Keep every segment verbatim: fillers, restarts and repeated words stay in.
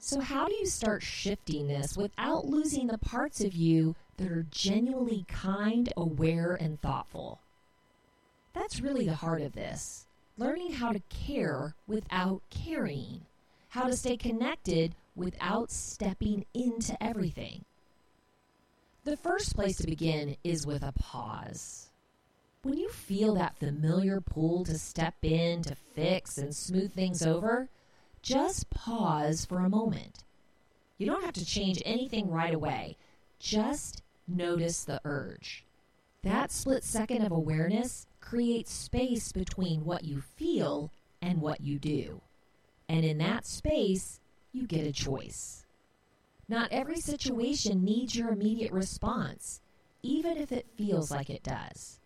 So how do you start shifting this without losing the parts of you that are genuinely kind, aware, and thoughtful? That's really the heart of this. Learning how to care without carrying. How to stay connected without stepping into everything. The first place to begin is with a pause. When you feel that familiar pull to step in, to fix and smooth things over, just pause for a moment. You don't have to change anything right away. Just notice the urge. That split second of awareness creates space between what you feel and what you do. And in that space, you get a choice. Not every situation needs your immediate response, even if it feels like it does.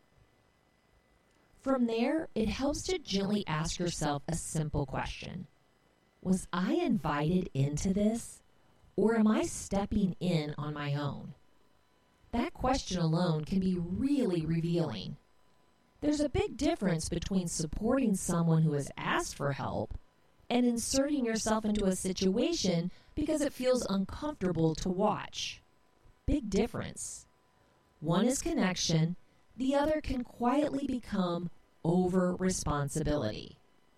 From there, it helps to gently ask yourself a simple question. Was I invited into this, or am I stepping in on my own? That question alone can be really revealing. There's a big difference between supporting someone who has asked for help and inserting yourself into a situation because it feels uncomfortable to watch. Big difference. One is connection, the other can quietly become over-responsibility.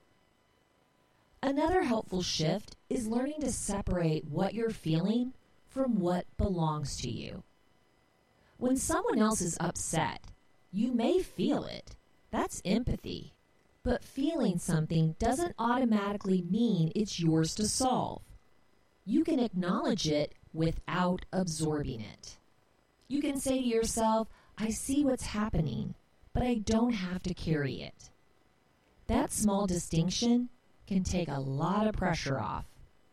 Another helpful shift is learning to separate what you're feeling from what belongs to you. When someone else is upset, you may feel it. That's empathy. But feeling something doesn't automatically mean it's yours to solve. You can acknowledge it without absorbing it. You can say to yourself, I see what's happening, but I don't have to carry it. That small distinction can take a lot of pressure off.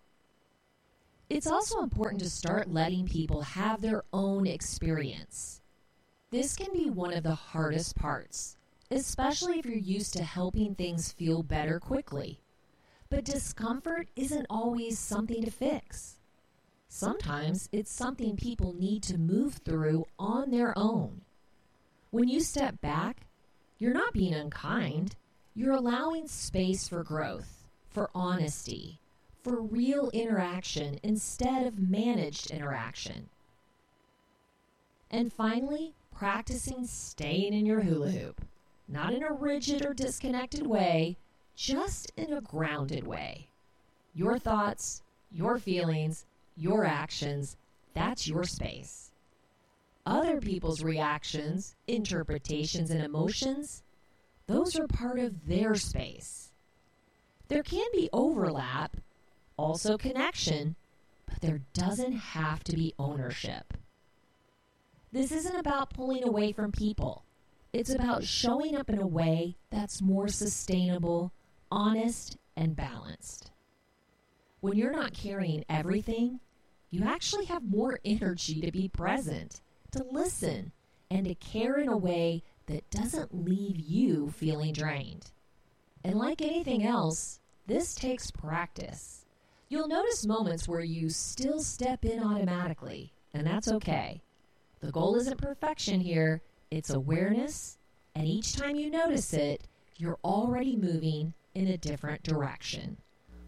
It's also important to start letting people have their own experience. This can be one of the hardest parts, especially if you're used to helping things feel better quickly. But discomfort isn't always something to fix. Sometimes it's something people need to move through on their own. When you step back, you're not being unkind. You're allowing space for growth, for honesty, for real interaction instead of managed interaction. And finally, practicing staying in your hula hoop. Not in a rigid or disconnected way, just in a grounded way. Your thoughts, your feelings, your actions, that's your space. Other people's reactions, interpretations, and emotions, those are part of their space. There can be overlap, also connection, but there doesn't have to be ownership. This isn't about pulling away from people. It's about showing up in a way that's more sustainable, honest, and balanced. When you're not carrying everything, you actually have more energy to be present, to listen, and to care in a way that doesn't leave you feeling drained. And like anything else, this takes practice. You'll notice moments where you still step in automatically, and that's okay. The goal isn't perfection here, it's awareness, and each time you notice it, you're already moving in a different direction.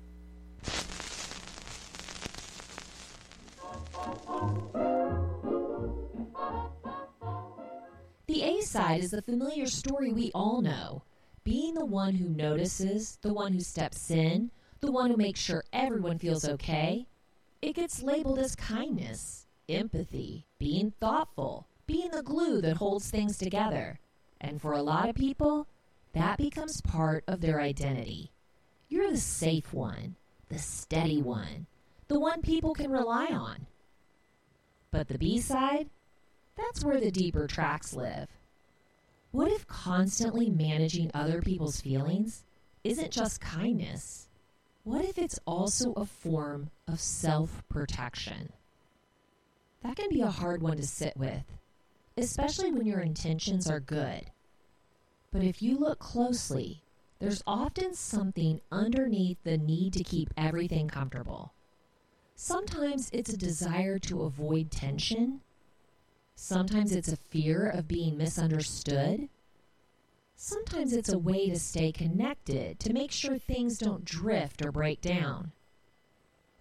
The A side is the familiar story we all know. Being the one who notices, the one who steps in, the one who makes sure everyone feels okay. It gets labeled as kindness, empathy, being thoughtful, being the glue that holds things together. And for a lot of people, that becomes part of their identity. You're the safe one, the steady one, the one people can rely on. But the B side? That's where the deeper tracks live. What if constantly managing other people's feelings isn't just kindness? What if it's also a form of self-protection? That can be a hard one to sit with, especially when your intentions are good. But if you look closely, there's often something underneath the need to keep everything comfortable. Sometimes it's a desire to avoid tension. Sometimes it's a fear of being misunderstood. Sometimes it's a way to stay connected, to make sure things don't drift or break down.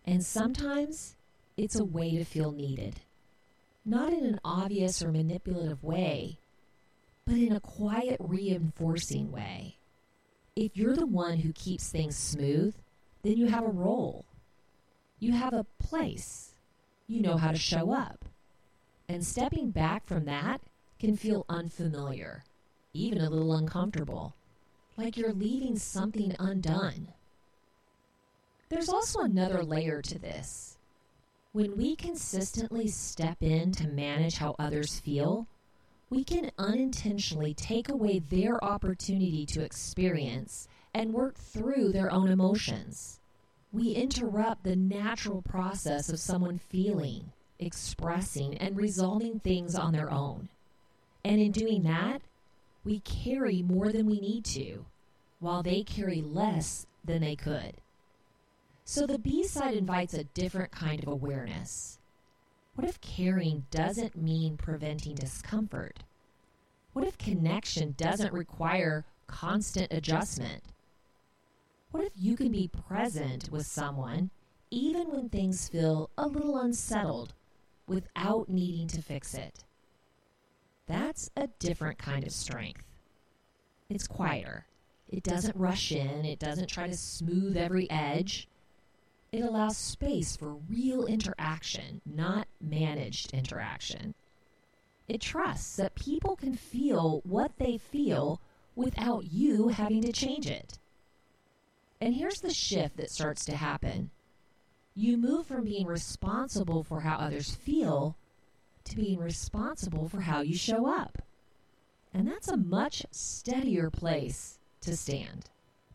And sometimes it's a way to feel needed. Not in an obvious or manipulative way, but in a quiet, reinforcing way. If you're the one who keeps things smooth, then you have a role. You have a place. You know how to show up. And stepping back from that can feel unfamiliar, even a little uncomfortable, like you're leaving something undone. There's also another layer to this. When we consistently step in to manage how others feel, we can unintentionally take away their opportunity to experience and work through their own emotions. We interrupt the natural process of someone feeling, expressing, and resolving things on their own. And in doing that, we carry more than we need to, while they carry less than they could. So the B-side invites a different kind of awareness. What if caring doesn't mean preventing discomfort? What if connection doesn't require constant adjustment? What if you can be present with someone even when things feel a little unsettled without needing to fix it? That's a different kind of strength. It's quieter. It doesn't rush in. It doesn't try to smooth every edge. It allows space for real interaction, not managed interaction. It trusts that people can feel what they feel without you having to change it. And here's the shift that starts to happen. You move from being responsible for how others feel to being responsible for how you show up. And that's a much steadier place to stand.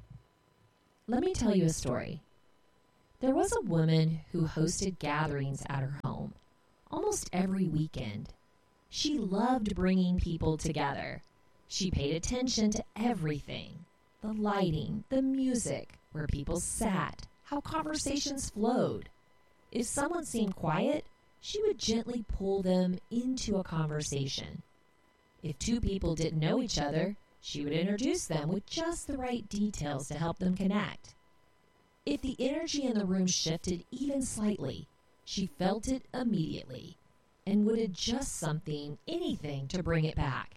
Let me tell you a story. There was a woman who hosted gatherings at her home almost every weekend. She loved bringing people together. She paid attention to everything: the lighting, the music, where people sat, how conversations flowed. If someone seemed quiet, she would gently pull them into a conversation. If two people didn't know each other, she would introduce them with just the right details to help them connect. If the energy in the room shifted even slightly, she felt it immediately and would adjust something, anything, to bring it back.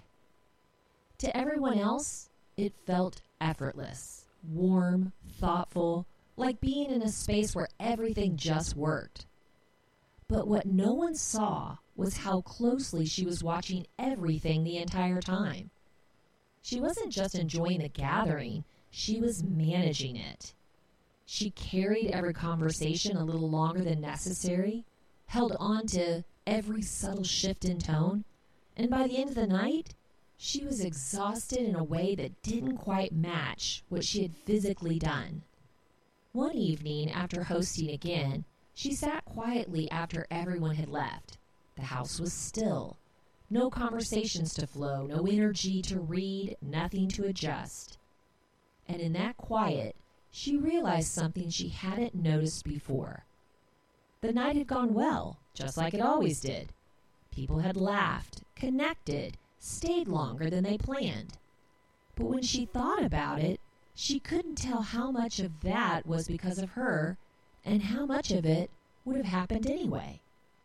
To everyone else, it felt effortless, warm, thoughtful, like being in a space where everything just worked. But what no one saw was how closely she was watching everything the entire time. She wasn't just enjoying the gathering, she was managing it. She carried every conversation a little longer than necessary, held on to every subtle shift in tone, and by the end of the night, she was exhausted in a way that didn't quite match what she had physically done. One evening, after hosting again, she sat quietly after everyone had left. The house was still. No conversations to flow, no energy to read, nothing to adjust. And in that quiet, she realized something she hadn't noticed before. The night had gone well, just like it always did. People had laughed, connected, stayed longer than they planned. But when she thought about it, she couldn't tell how much of that was because of her and how much of it would have happened anyway.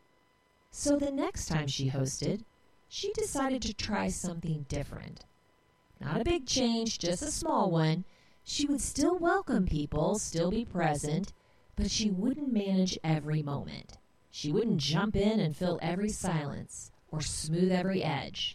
So the next time she hosted, she decided to try something different. Not a big change, just a small one. She would still welcome people, still be present, but she wouldn't manage every moment. She wouldn't jump in and fill every silence or smooth every edge.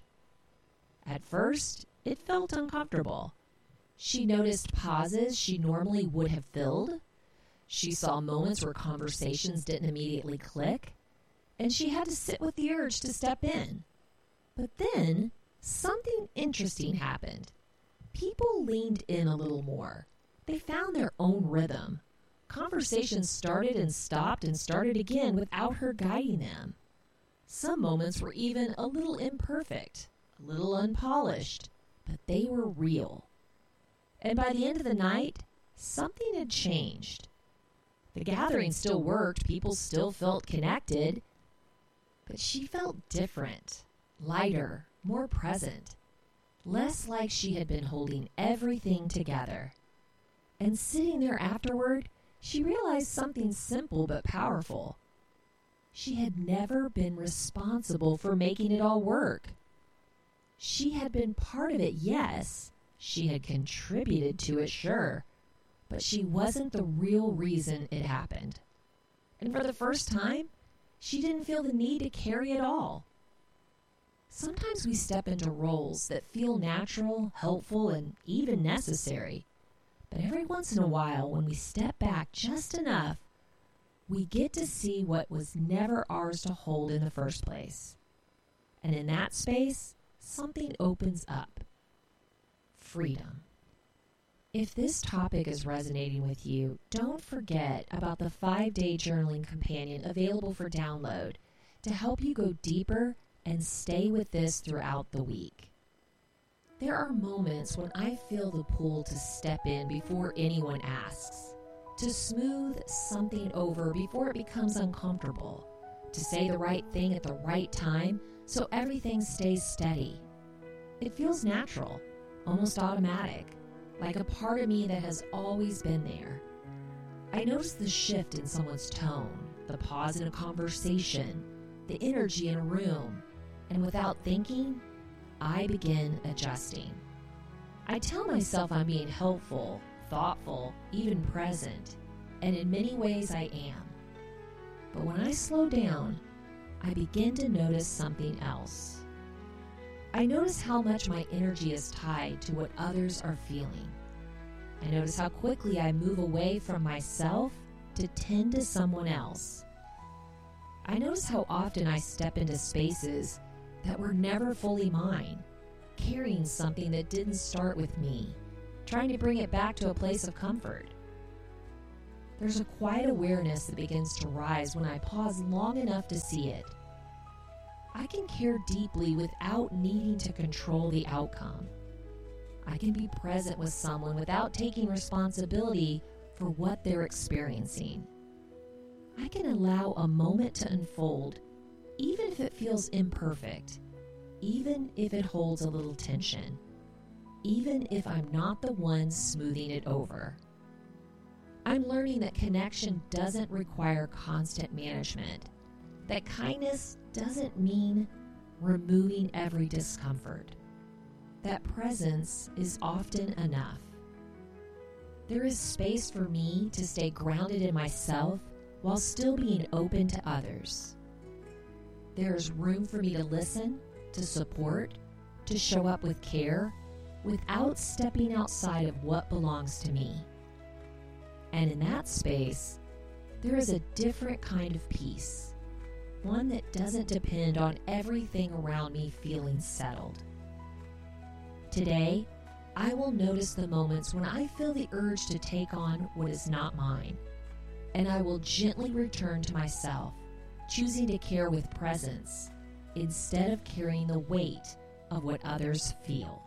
At first, it felt uncomfortable. She noticed pauses she normally would have filled. She saw moments where conversations didn't immediately click, and she had to sit with the urge to step in. But then, something interesting happened. People leaned in a little more. They found their own rhythm. Conversations started and stopped and started again without her guiding them. Some moments were even a little imperfect, a little unpolished, but they were real. And by the end of the night, something had changed. The gathering still worked, people still felt connected, but she felt different, lighter, more present, less like she had been holding everything together. And sitting there afterward, she realized something simple but powerful. She had never been responsible for making it all work. She had been part of it, yes. She had contributed to it, sure. But she wasn't the real reason it happened. And for the first time, she didn't feel the need to carry it all. Sometimes we step into roles that feel natural, helpful, and even necessary. But every once in a while, when we step back just enough, we get to see what was never ours to hold in the first place. And in that space, something opens up. Freedom. If this topic is resonating with you, don't forget about the five-day journaling companion available for download to help you go deeper and stay with this throughout the week. There are moments when I feel the pull to step in before anyone asks, to smooth something over before it becomes uncomfortable, to say the right thing at the right time so everything stays steady. It feels natural, almost automatic, like a part of me that has always been there. I notice the shift in someone's tone, the pause in a conversation, the energy in a room, and without thinking, I begin adjusting. I tell myself I'm being helpful, thoughtful, even present, and in many ways I am. But when I slow down, I begin to notice something else. I notice how much my energy is tied to what others are feeling. I notice how quickly I move away from myself to tend to someone else. I notice how often I step into spaces that were never fully mine, carrying something that didn't start with me, trying to bring it back to a place of comfort. There's a quiet awareness that begins to rise when I pause long enough to see it. I can care deeply without needing to control the outcome. I can be present with someone without taking responsibility for what they're experiencing. I can allow a moment to unfold, even if it feels imperfect, even if it holds a little tension, even if I'm not the one smoothing it over. I'm learning that connection doesn't require constant management, that kindness doesn't mean removing every discomfort, that presence is often enough. There is space for me to stay grounded in myself while still being open to others. There is room for me to listen, to support, to show up with care, without stepping outside of what belongs to me. And in that space, there is a different kind of peace, one that doesn't depend on everything around me feeling settled. Today, I will notice the moments when I feel the urge to take on what is not mine, and I will gently return to myself, choosing to care with presence instead of carrying the weight of what others feel.